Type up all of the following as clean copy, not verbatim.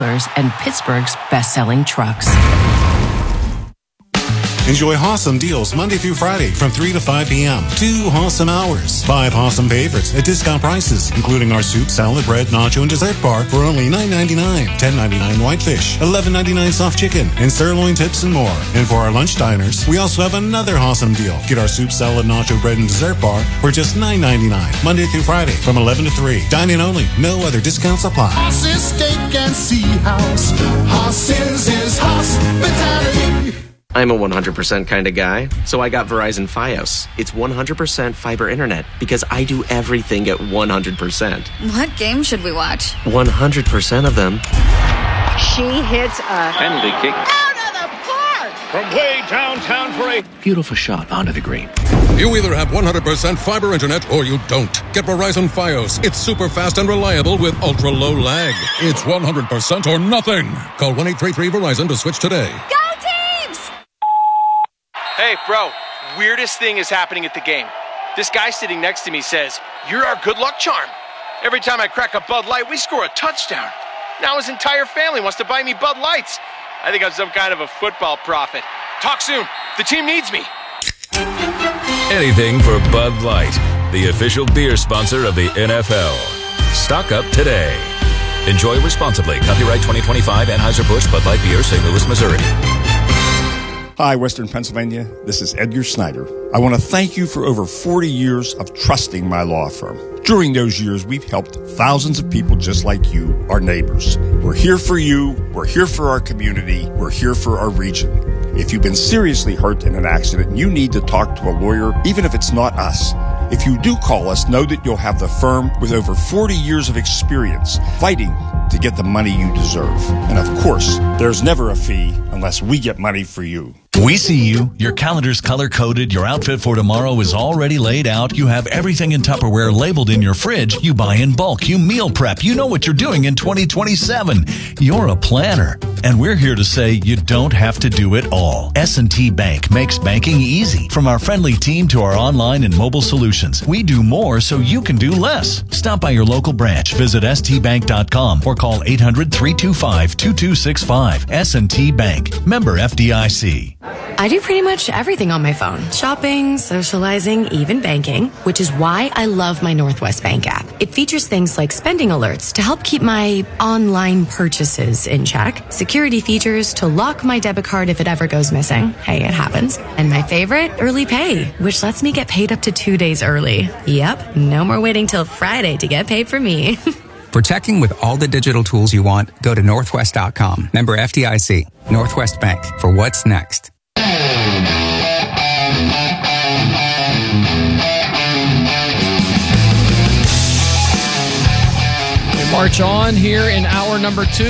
and Pittsburgh's best-selling trucks. Enjoy awesome deals Monday through Friday from 3 to 5 p.m. 2 awesome hours. 5 awesome favorites at discount prices, including our soup, salad, bread, nacho, and dessert bar for only $9.99. $10.99 whitefish, $11.99 soft chicken, and sirloin tips and more. And for our lunch diners, we also have another awesome deal. Get our soup, salad, nacho, bread, and dessert bar for just $9.99. Monday through Friday from 11 to 3. Dine-in only. No other discounts apply. Hoss's Steak and Sea House. Hoss's is hospitality. I'm a 100% kind of guy, so I got Verizon Fios. It's 100% fiber internet because I do everything at 100%. What game should we watch? 100% of them. She hits a penalty kick out of the park from way downtown for a beautiful shot onto the green. You either have 100% fiber internet or you don't. Get Verizon Fios. It's super fast and reliable with ultra low lag. It's 100% or nothing. Call 1-833-VERIZON to switch today. Go Teams! Hey, bro, weirdest thing is happening at the game. This guy sitting next to me says, "You're our good luck charm." Every time I crack a Bud Light, we score a touchdown. Now his entire family wants to buy me Bud Lights. I think I'm some kind of a football prophet. Talk soon. The team needs me. Anything for Bud Light, the official beer sponsor of the NFL. Stock up today. Enjoy responsibly. Copyright 2025 Anheuser-Busch Bud Light Beer, St. Louis, Missouri. Hi, Western Pennsylvania. This is Edgar Snyder. I want to thank you for over 40 years of trusting my law firm. During those years, we've helped thousands of people just like you, our neighbors. We're here for you. We're here for our community. We're here for our region. If you've been seriously hurt in an accident, you need to talk to a lawyer, even if it's not us. If you do call us, know that you'll have the firm with over 40 years of experience fighting to get the money you deserve. And of course, there's never a fee unless we get money for you. We see you. Your calendar's color-coded. Your outfit for tomorrow is already laid out. You have everything in Tupperware labeled in your fridge. You buy in bulk. You meal prep. You know what you're doing in 2027. You're a planner. And we're here to say you don't have to do it all. S&T Bank makes banking easy. From our friendly team to our online and mobile solutions, we do more so you can do less. Stop by your local branch. Visit stbank.com or call 800-325-2265. S&T Bank. Member FDIC. I do pretty much everything on my phone. Shopping, socializing, even banking, which is why I love my Northwest Bank app. It features things like spending alerts to help keep my online purchases in check, security features to lock my debit card if it ever goes missing. Hey, it happens. And my favorite, Early Pay, which lets me get paid up to 2 days early. Yep, no more waiting till Friday to get paid for me. For checking with all the digital tools you want, go to Northwest.com. Member FDIC. Northwest Bank. For what's next. We march on here in hour number 2.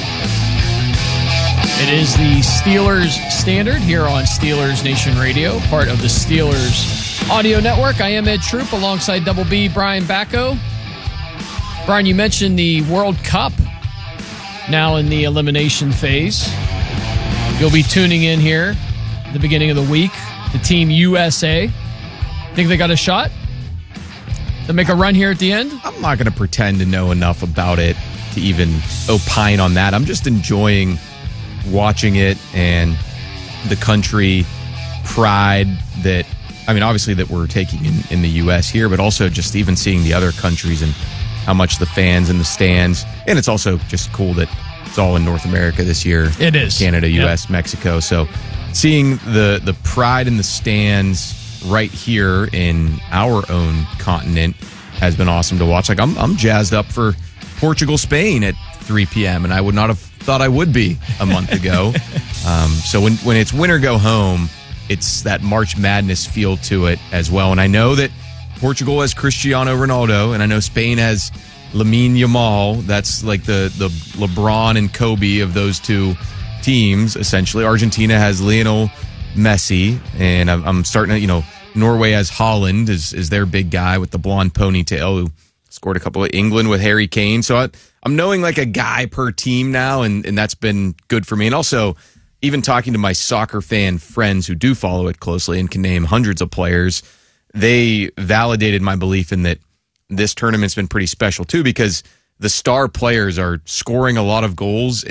It is the Steelers Standard here on Steelers Nation Radio, part of the Steelers Audio Network. I am Ed Troop alongside Double B, Brian Bacco. Brian, you mentioned the World Cup now in the elimination phase. You'll be tuning in here at the beginning of the week. The Team USA. Think they got a shot to make a run here at the end? I'm not going to pretend to know enough about it to even opine on that. I'm just enjoying watching it and the country pride that, I mean, obviously that we're taking in the U.S. here, but also just even seeing the other countries and how much the fans in the stands. And it's also just cool that it's all in North America this year. It is. Canada, U.S., Mexico. So seeing the pride in the stands right here in our own continent has been awesome to watch. Like I'm jazzed up for Portugal, Spain at 3 p.m. and I would not have thought I would be a month ago. So when it's winter go home, it's that March Madness feel to it as well. And I know that Portugal has Cristiano Ronaldo, and I know Spain has Lamine Yamal. That's like the LeBron and Kobe of those two teams, essentially. Argentina has Lionel Messi, and I'm starting to, Norway has Haaland is their big guy with the blonde ponytail who scored a couple of England with Harry Kane. So I'm knowing like a guy per team now, and that's been good for me. And also, even talking to my soccer fan friends who do follow it closely and can name hundreds of players, they validated my belief in that this tournament's been pretty special too, because the star players are scoring a lot of goals